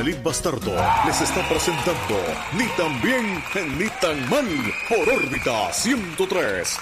Elite Bastardo les está presentando Ni tan bien ni tan mal por órbita 103.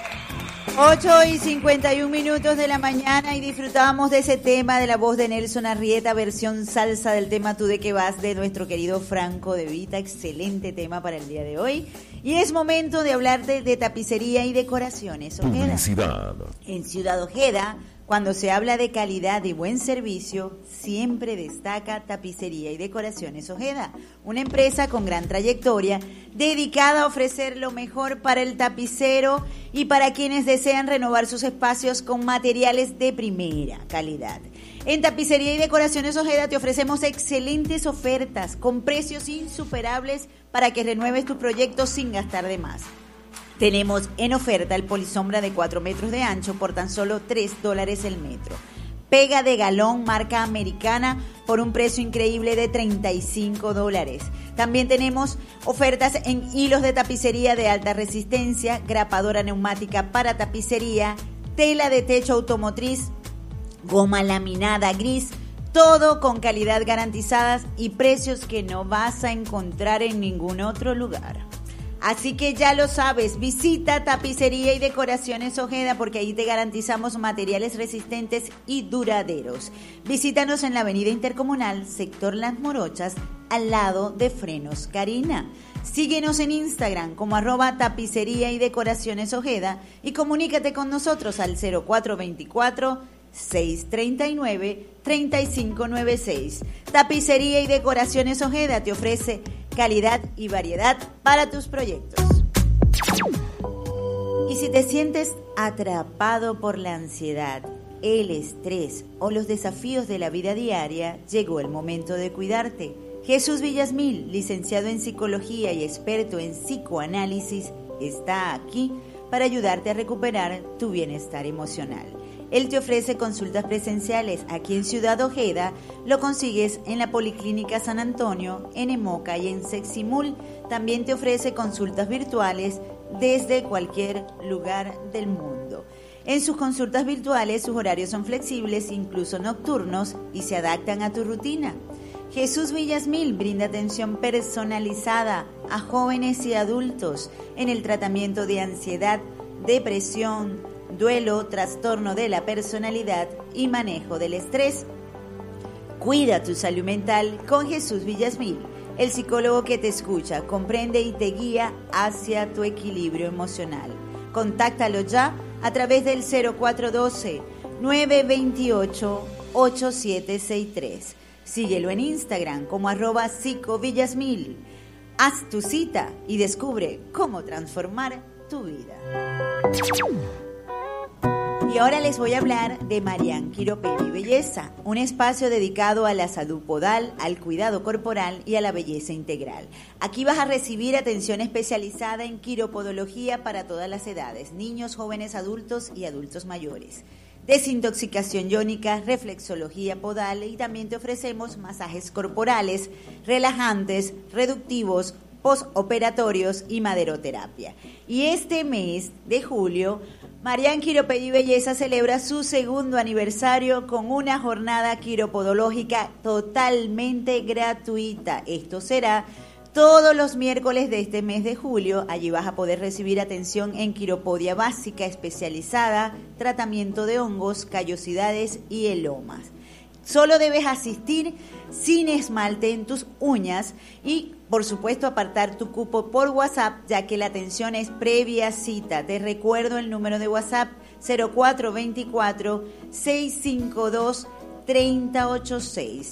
8:51 de la mañana y disfrutábamos de ese tema de la voz de Nelson Arrieta, versión salsa del tema Tú de qué vas de nuestro querido Franco De Vita. Excelente tema para el día de hoy. Y es momento de hablarte de tapicería y decoraciones Ojeda. Publicidad. En Ciudad Ojeda, cuando se habla de calidad y buen servicio, siempre destaca Tapicería y Decoraciones Ojeda, una empresa con gran trayectoria dedicada a ofrecer lo mejor para el tapicero y para quienes desean renovar sus espacios con materiales de primera calidad. En Tapicería y Decoraciones Ojeda te ofrecemos excelentes ofertas con precios insuperables para que renueves tu proyecto sin gastar de más. Tenemos en oferta el polisombra de 4 metros de ancho por tan solo $3 el metro. Pega de galón marca americana por un precio increíble de $35. También tenemos ofertas en hilos de tapicería de alta resistencia, grapadora neumática para tapicería, tela de techo automotriz, goma laminada gris, todo con calidad garantizadas y precios que no vas a encontrar en ningún otro lugar. Así que ya lo sabes, visita Tapicería y Decoraciones Ojeda porque ahí te garantizamos materiales resistentes y duraderos. Visítanos en la Avenida Intercomunal, sector Las Morochas, al lado de Frenos Karina. Síguenos en Instagram como @Tapicería y Decoraciones Ojeda y comunícate con nosotros al 0424-639-3596. Tapicería y Decoraciones Ojeda te ofrece calidad y variedad para tus proyectos. Y si te sientes atrapado por la ansiedad, el estrés o los desafíos de la vida diaria, llegó el momento de cuidarte. Jesús Villasmil, licenciado en psicología y experto en psicoanálisis, está aquí para ayudarte a recuperar tu bienestar emocional. Él te ofrece consultas presenciales aquí en Ciudad Ojeda, lo consigues en la Policlínica San Antonio, en Emoca y en Seximul. También te ofrece consultas virtuales desde cualquier lugar del mundo. En sus consultas virtuales sus horarios son flexibles, incluso nocturnos, y se adaptan a tu rutina. Jesús Villasmil brinda atención personalizada a jóvenes y adultos en el tratamiento de ansiedad, depresión, duelo, trastorno de la personalidad y manejo del estrés. Cuida tu salud mental con Jesús Villasmil, el psicólogo que te escucha, comprende y te guía hacia tu equilibrio emocional. Contáctalo ya a través del 0412-928-8763. Síguelo en Instagram como @psicovillasmil. Haz tu cita y descubre cómo transformar tu vida. Y ahora les voy a hablar de Marian Quiropedi Belleza, un espacio dedicado a la salud podal, al cuidado corporal y a la belleza integral. Aquí vas a recibir atención especializada en quiropodología para todas las edades, niños, jóvenes, adultos y adultos mayores. Desintoxicación iónica, reflexología podal y también te ofrecemos masajes corporales, relajantes, reductivos, postoperatorios y maderoterapia. Y este mes de julio, Marian Quiropedi Belleza celebra su segundo aniversario con una jornada quiropodológica totalmente gratuita. Esto será todos los miércoles de este mes de julio. Allí vas a poder recibir atención en quiropodia básica especializada, tratamiento de hongos, callosidades y elomas. Solo debes asistir sin esmalte en tus uñas y, por supuesto, apartar tu cupo por WhatsApp, ya que la atención es previa cita. Te recuerdo el número de WhatsApp 0424-652-3086.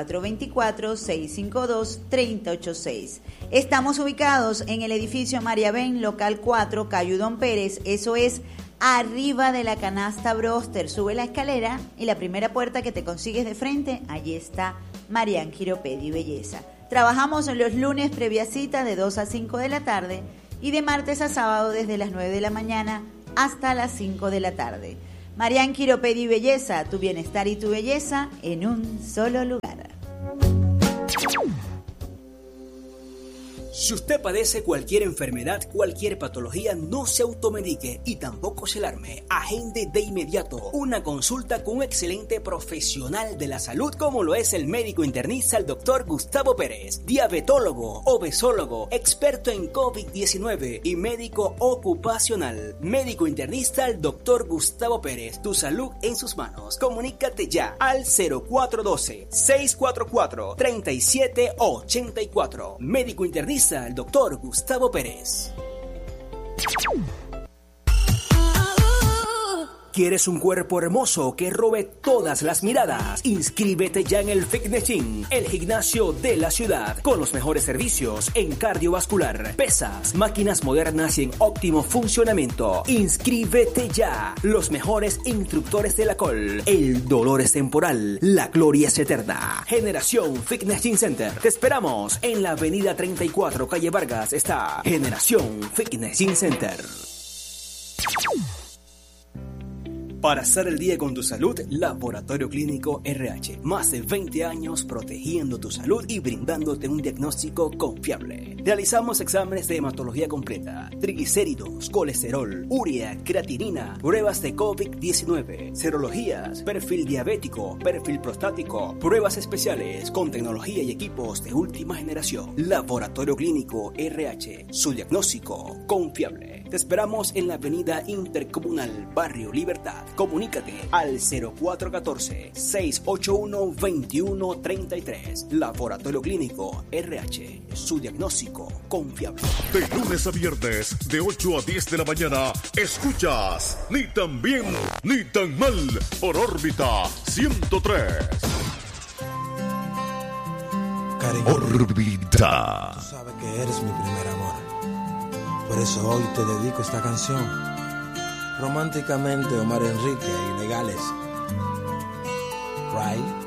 0424-652-3086. Estamos ubicados en el edificio María Ben, local 4, calle Udón Pérez. Eso es arriba de la canasta Broster. Sube la escalera y la primera puerta que te consigues de frente, allí está Marian Quiropedi Belleza. Trabajamos los lunes previa cita de 2 a 5 de la tarde y de martes a sábado desde las 9 de la mañana hasta las 5 de la tarde. Marian Quiropedi Belleza, tu bienestar y tu belleza en un solo lugar. Si usted padece cualquier enfermedad, cualquier patología, no se automedique y tampoco se alarme. Agende de inmediato una consulta con un excelente profesional de la salud como lo es el médico internista el Dr. Gustavo Pérez, diabetólogo, obesólogo, experto en COVID-19 y médico ocupacional. Médico internista el Dr. Gustavo Pérez, tu salud en sus manos. Comunícate ya al 0412-644-3784. Médico internista el Dr. Gustavo Pérez. ¿Quieres un cuerpo hermoso que robe todas las miradas? Inscríbete ya en el Fitness Gym, el gimnasio de la ciudad, con los mejores servicios en cardiovascular, pesas, máquinas modernas y en óptimo funcionamiento. Inscríbete ya. Los mejores instructores de la col. El dolor es temporal, la gloria es eterna. Generación Fitness Gym Center. Te esperamos en la avenida 34, calle Vargas. Está Generación Fitness Gym Center. Para estar al día con tu salud, Laboratorio Clínico RH. Más de 20 años protegiendo tu salud y brindándote un diagnóstico confiable. Realizamos exámenes de hematología completa, triglicéridos, colesterol, urea, creatinina, pruebas de COVID-19, serologías, perfil diabético, perfil prostático, pruebas especiales con tecnología y equipos de última generación. Laboratorio Clínico RH. Su diagnóstico confiable. Te esperamos en la avenida Intercomunal, Barrio Libertad. Comunícate al 0414-681-2133. Laboratorio Clínico RH. Su diagnóstico confiable. De lunes a viernes, de 8 a 10 de la mañana, escuchas Ni tan bien, ni tan mal, por órbita 103. Cariño, Órbita. tú sabes que eres mi primer amor. Por eso hoy te dedico esta canción. Románticamente, Omar Enrique, Ilegales. Right?